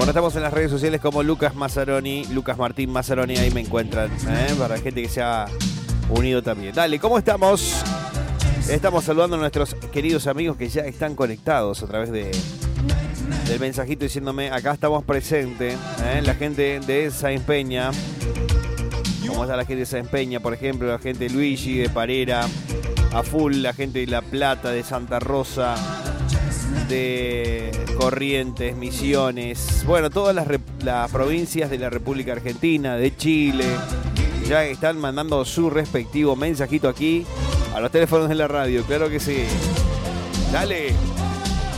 Bueno, estamos en las redes sociales como Lucas Mazzaroni, Lucas Martín Mazzaroni, ahí me encuentran, para gente que se ha unido también. Dale, ¿cómo estamos? Estamos saludando a nuestros queridos amigos que ya están conectados a través del mensajito diciéndome, acá estamos presentes, la gente de Sáenz Peña. ¿Cómo está la gente de Sáenz Peña, por ejemplo? La gente de Luigi, de Parera, a full, la gente de La Plata, de Santa Rosa, de Corrientes, Misiones, bueno, todas las provincias de la República Argentina, de Chile, ya están mandando su respectivo mensajito aquí a los teléfonos de la radio, claro que sí. Dale.